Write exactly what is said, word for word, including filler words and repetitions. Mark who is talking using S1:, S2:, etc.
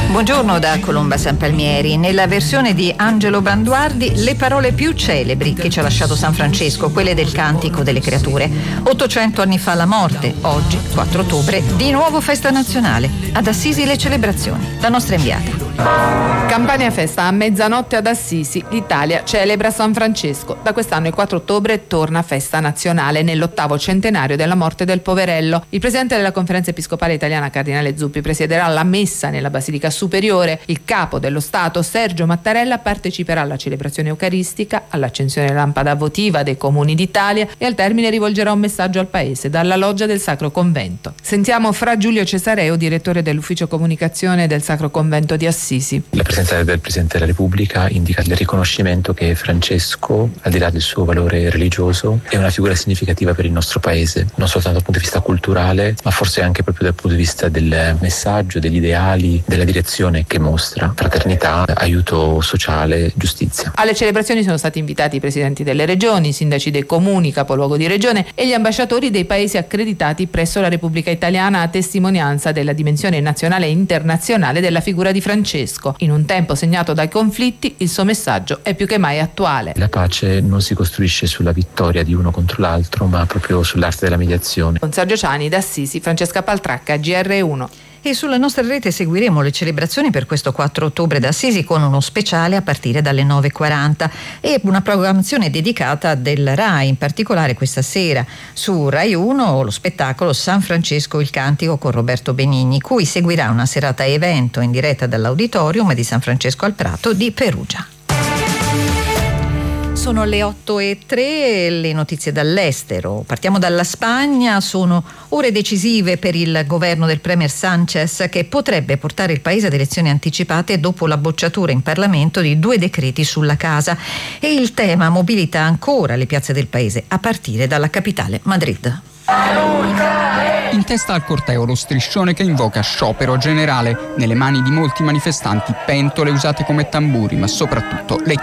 S1: Buongiorno da Colomba San Palmieri. Nella versione di Angelo Branduardi, le parole più celebri che ci ha lasciato San Francesco, quelle del Cantico delle Creature. ottocento anni fa la morte, oggi, quattro ottobre, di nuovo festa nazionale. Ad Assisi le celebrazioni. La nostra inviata.
S2: Campania Festa a mezzanotte ad Assisi. L'Italia celebra San Francesco. Da quest'anno il quattro ottobre torna festa nazionale nell'ottavo centenario della morte del poverello. Il presidente della Conferenza Episcopale Italiana, Cardinale Zuppi, presiederà la messa nella Basilica Superiore. Il capo dello Stato, Sergio Mattarella, parteciperà alla celebrazione eucaristica, all'accensione lampada votiva dei comuni d'Italia e al termine rivolgerà un messaggio al Paese dalla loggia del Sacro Convento. Sentiamo Fra Giulio Cesareo, direttore dell'Ufficio Comunicazione del Sacro Convento di Assisi.
S3: La presenza del Presidente della Repubblica indica il riconoscimento che Francesco, al di là del suo valore religioso, è una figura significativa per il nostro Paese, non soltanto dal punto di vista culturale, ma forse anche proprio dal punto di vista del messaggio, degli ideali, della direzione che mostra: fraternità, aiuto sociale, giustizia.
S2: Alle celebrazioni sono stati invitati i presidenti delle regioni, i sindaci dei comuni, capoluogo di regione e gli ambasciatori dei paesi accreditati presso la Repubblica Italiana, a testimonianza della dimensione nazionale e internazionale della figura di Francesco. In un tempo segnato dai conflitti, il suo messaggio è più che mai attuale.
S3: La pace non si costruisce sulla vittoria di uno contro l'altro, ma proprio sull'arte della mediazione.
S2: Con Sergio Ciani da Assisi, Francesca Paltracca, G R uno.
S1: E sulla nostra rete seguiremo le celebrazioni per questo quattro ottobre da Assisi con uno speciale a partire dalle nove e quaranta e una programmazione dedicata del Rai, in particolare questa sera su Rai uno lo spettacolo San Francesco il Cantico con Roberto Benigni, cui seguirà una serata evento in diretta dall'Auditorium di San Francesco al Prato di Perugia. Sono le otto e tre, le notizie dall'estero. Partiamo dalla Spagna. Sono ore decisive per il governo del premier Sánchez, che potrebbe portare il paese ad elezioni anticipate dopo la bocciatura in Parlamento di due decreti sulla casa. E il tema mobilita ancora le piazze del paese, a partire dalla capitale, Madrid.
S4: In testa al corteo lo striscione che invoca sciopero generale, nelle mani di molti manifestanti pentole usate come tamburi, ma soprattutto le